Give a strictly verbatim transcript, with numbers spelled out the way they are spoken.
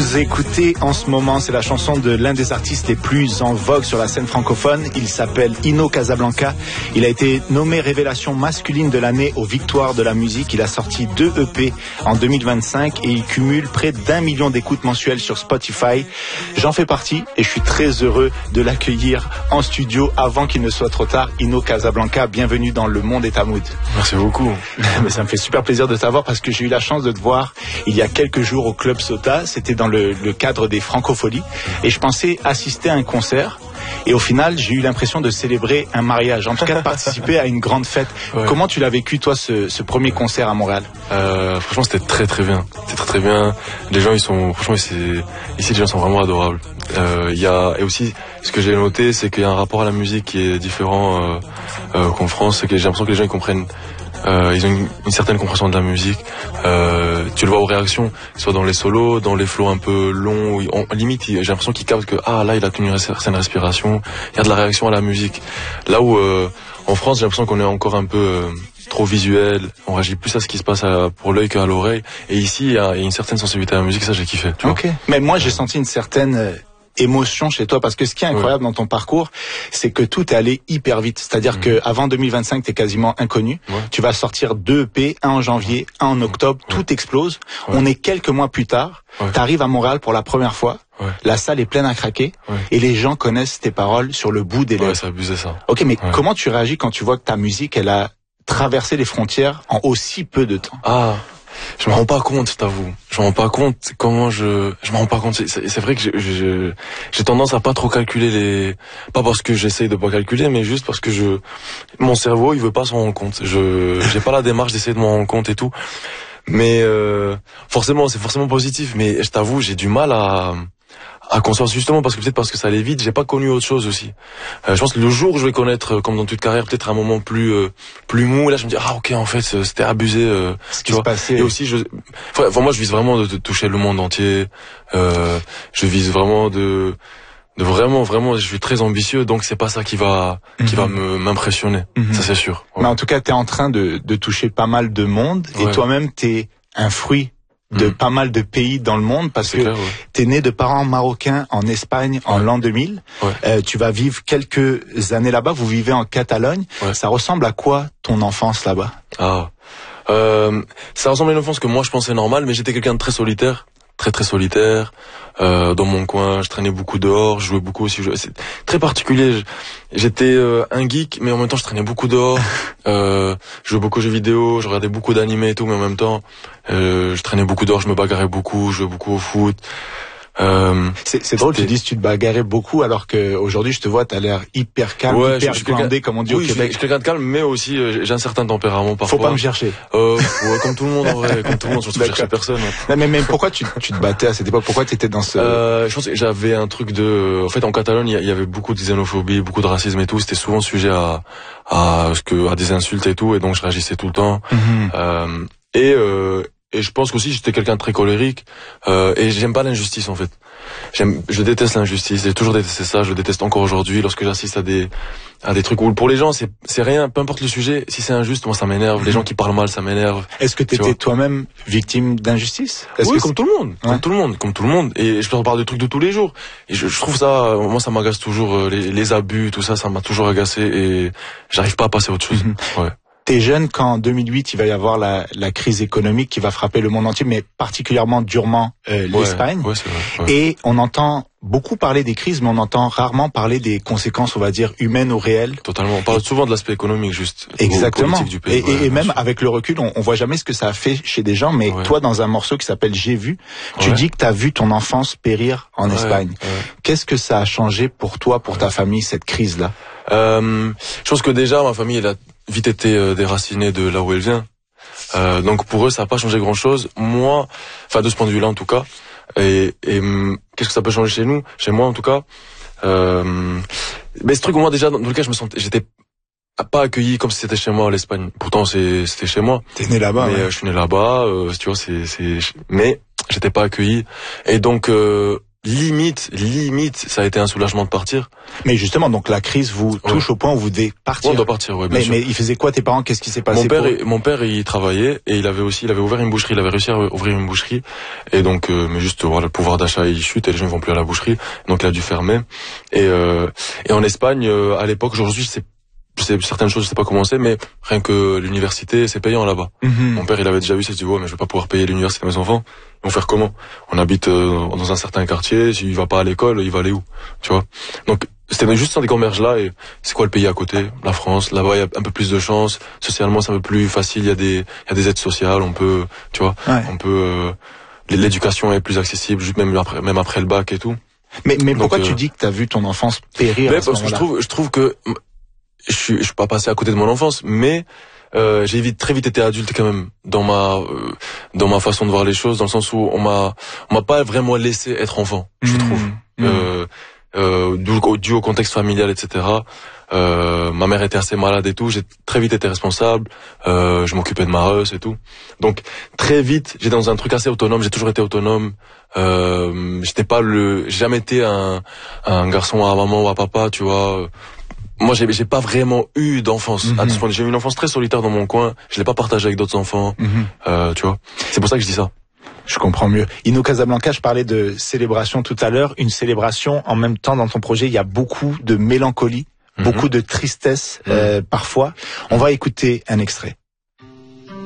vous écoutez en ce moment, c'est la chanson de l'un des artistes les plus en vogue sur la scène francophone. Il s'appelle Ino Casablanca. Il a été nommé révélation masculine de l'année aux Victoires de la musique. Il a sorti deux E P en deux mille vingt-cinq et il cumule près d'un million d'écoutes mensuelles sur Spotify. J'en fais partie et je suis très heureux de l'accueillir en studio avant qu'il ne soit trop tard. Ino Casablanca, bienvenue dans Le Monde est à mood. Merci beaucoup. Mais ça me fait super plaisir de t'avoir parce que j'ai eu la chance de te voir il y a quelques jours au Club Sota. C'était dans le, le cadre des Francopholies et je pensais assister à un concert et au final j'ai eu l'impression de célébrer un mariage, en tout cas de participer à une grande fête. Ouais. Comment tu l'as vécu toi ce, ce premier concert à Montréal? euh, Franchement c'était très très bien, c'était très très bien. Les gens ils sont, franchement ici, ici les gens sont vraiment adorables. Euh, y a, et aussi ce que j'ai noté c'est qu'il y a un rapport à la musique qui est différent euh, euh, qu'en France, c'est que j'ai l'impression que les gens ils comprennent. Euh, ils ont une, une certaine compréhension de la musique. Euh, tu le vois aux réactions, soit dans les solos, dans les flows un peu longs. Où on, limite, j'ai l'impression qu'ils captent que ah là, il a tenu une certaine respiration. Il y a de la réaction à la musique. Là où euh, en France, j'ai l'impression qu'on est encore un peu euh, trop visuel. On réagit plus à ce qui se passe à, pour l'œil qu'à l'oreille. Et ici, il y, a, il y a une certaine sensibilité à la musique. Ça, j'ai kiffé. Tu ok. vois. Mais moi, j'ai senti une certaine euh... émotion chez toi, parce que ce qui est incroyable ouais. dans ton parcours, c'est que tout est allé hyper vite. C'est-à-dire mmh. que avant deux mille vingt-cinq, t'es quasiment inconnu. Ouais. Tu vas sortir deux E P, un en janvier, un en octobre, ouais. tout explose. Ouais. On est quelques mois plus tard, ouais. t'arrives à Montréal pour la première fois. Ouais. La salle est pleine à craquer ouais. et les gens connaissent tes paroles sur le bout des lèvres. Ouais, c'est abusé ça. Ok, mais ouais. comment tu réagis quand tu vois que ta musique, elle a traversé les frontières en aussi peu de temps? Ah. Je me rends pas compte, je t'avoue. Je me rends pas compte comment je. Je me rends pas compte. C'est, c'est vrai que j'ai, j'ai, j'ai tendance à pas trop calculer les. Pas parce que j'essaye de pas calculer, mais juste parce que je. Mon cerveau, il veut pas s'en rendre compte. Je. J'ai pas la démarche d'essayer de m'en rendre compte et tout. Mais euh, forcément, c'est forcément positif. Mais je t'avoue, j'ai du mal à. à concevoir justement parce que peut-être parce que ça allait vite, j'ai pas connu autre chose aussi. Euh, je pense que le jour où je vais connaître, comme dans toute carrière, peut-être un moment plus euh, plus mou, là je me dis ah ok en fait c'était abusé. Euh, Ce qui se passait. Et aussi je, enfin, enfin moi je vise vraiment de, de toucher le monde entier. Euh, je vise vraiment de de vraiment vraiment je suis très ambitieux donc c'est pas ça qui va mm-hmm. qui va me m'impressionner. Mm-hmm. Ça c'est sûr. Ouais. Mais en tout cas t'es en train de de toucher pas mal de monde ouais. et toi-même t'es un fruit de mmh. pas mal de pays dans le monde parce c'est que clair, ouais. t'es né de parents marocains en Espagne en ouais. l'an deux mille. Ouais. Euh, tu vas vivre quelques années là-bas. Vous vivez en Catalogne. Ouais. Ça ressemble à quoi ton enfance là-bas? Ah, euh, ça ressemble à une enfance que moi je pensais normale, mais j'étais quelqu'un de très solitaire, très très solitaire. Euh, dans mon coin, je traînais beaucoup dehors, je jouais beaucoup aussi. Je... C'est très particulier. J'étais euh, un geek, mais en même temps, je traînais beaucoup dehors. euh, je jouais beaucoup aux jeux vidéo, je regardais beaucoup d'animés et tout, mais en même temps, euh, je traînais beaucoup dehors, je me bagarrais beaucoup, je jouais beaucoup au foot. Euh, c'est, c'est drôle, tu dis que tu te bagarrais beaucoup alors que aujourd'hui je te vois, t'as l'air hyper calme, ouais, hyper glandé comme on dit oui, au Québec. Je suis quelqu'un de calme, mais aussi euh, j'ai un certain tempérament parfois. Faut pas me chercher. Euh, ouais, comme tout le monde en vrai, comme tout le monde, surtout chercher personne. Non, mais, mais pourquoi tu, tu te battais à cette époque? Pourquoi tu étais dans ce... Euh, je pense que j'avais un truc de... En fait, en Catalogne, il y avait beaucoup de xénophobie, beaucoup de racisme et tout. C'était souvent sujet à, à, ce que, à des insultes et tout, et donc je réagissais tout le temps. Mm-hmm. Euh, et... Euh, Et je pense qu'aussi j'étais quelqu'un de très colérique euh, et j'aime pas l'injustice en fait. J'aime, je déteste l'injustice. J'ai toujours détesté ça. Je le déteste encore aujourd'hui lorsque j'assiste à des à des trucs où pour les gens c'est c'est rien, peu importe le sujet. Si c'est injuste, moi ça m'énerve. Les gens qui parlent mal, ça m'énerve. Est-ce que t'étais toi-même victime d'injustice? Est-ce oui, que comme tout le monde, ouais. comme tout le monde, comme tout le monde. Et je peux en parler de trucs de tous les jours. Et je, je trouve ça, moi ça m'agace toujours les, les abus, tout ça, ça m'a toujours agacé et j'arrive pas à passer à autre chose. Mm-hmm. Ouais. T'es jeune quand en deux mille huit il va y avoir la, la crise économique qui va frapper le monde entier, mais particulièrement durement euh, l'Espagne. Ouais, ouais, c'est vrai, ouais. Et on entend beaucoup parler des crises, mais on entend rarement parler des conséquences, on va dire, humaines ou réelles. Totalement. On parle et... souvent de l'aspect économique, juste. Exactement. Du pays. Et, ouais, et même avec le recul, on, on voit jamais ce que ça a fait chez des gens. Mais ouais. toi, dans un morceau qui s'appelle J'ai vu, tu ouais. dis que t'as vu ton enfance périr en ouais, Espagne. Ouais. Qu'est-ce que ça a changé pour toi, pour ouais. ta famille, cette crise-là? Euh, je pense que déjà, ma famille, elle a vite été euh, déracinée de là où elle vient. Euh, donc pour eux, ça n'a pas changé grand-chose. Moi, enfin de ce point de vue-là en tout cas. Et, et qu'est-ce que ça peut changer chez nous, chez moi en tout cas. Euh, mais ce truc, moi déjà, dans le cas, je me sentais, j'étais pas accueilli comme si c'était chez moi à l'Espagne. Pourtant, c'est, c'était chez moi. T'es né là-bas. Mais ouais. euh, je suis né là-bas. Euh, tu vois, c'est, c'est. Mais j'étais pas accueilli. Et donc, euh, limite, limite, ça a été un soulagement de partir. Mais justement, donc la crise vous touche ouais. au point où vous devez partir. On doit partir, ouais, bien mais, sûr. Mais il faisait quoi tes parents? Qu'est-ce qui s'est passé? Mon père, pour... il, mon père, il travaillait et il avait aussi, il avait ouvert une boucherie. Il avait réussi à ouvrir une boucherie et donc, euh, mais juste voilà, le pouvoir d'achat il chute et les gens ne vont plus à la boucherie. Donc il a dû fermer. Et euh, et en Espagne, euh, à l'époque, aujourd'hui, c'est Je sais certaines choses, je sais pas comment c'est, mais rien que l'université, c'est payant là-bas. Mm-hmm. Mon père, il avait déjà vu, il s'est dit, ouais, mais je vais pas pouvoir payer l'université de mes enfants. Ils vont faire comment? On habite euh, dans un certain quartier, s'il va pas à l'école, il va aller où? Tu vois? Donc, c'était juste dans des commerces là, et c'est quoi le pays à côté? La France. Là-bas, il y a un peu plus de chance. Socialement, c'est un peu plus facile. Il y a des, il y a des aides sociales. On peut, tu vois, ouais. on peut, euh, l'éducation est plus accessible, même après, même après le bac et tout. Mais, mais Donc, pourquoi euh, tu dis que t'as vu ton enfance périr? Mais parce que je trouve, je trouve que, je suis, je suis pas passé à côté de mon enfance, mais euh, j'ai vite, très vite été adulte quand même dans ma, euh, dans ma façon de voir les choses, dans le sens où on m'a, on m'a pas vraiment laissé être enfant, je mmh, trouve, mmh. Euh, euh, dû, dû au contexte familial, et cetera. Euh, ma mère était assez malade et tout, j'ai très vite été responsable, euh, je m'occupais de ma reusse et tout. Donc très vite, j'étais dans un truc assez autonome, j'ai toujours été autonome. Euh, j'étais pas le, j'ai jamais été un, un garçon à maman ou à papa, tu vois. Moi, j'ai, j'ai pas vraiment eu d'enfance. Mm-hmm. À ce point, j'ai eu une enfance très solitaire dans mon coin. Je l'ai pas partagé avec d'autres enfants. Mm-hmm. Euh, tu vois. C'est pour ça que je dis ça. Je comprends mieux. Ino Casablanca, je parlais de célébration tout à l'heure. Une célébration, en même temps, dans ton projet, il y a beaucoup de mélancolie, mm-hmm. beaucoup de tristesse, mm-hmm. euh, parfois. On va écouter un extrait.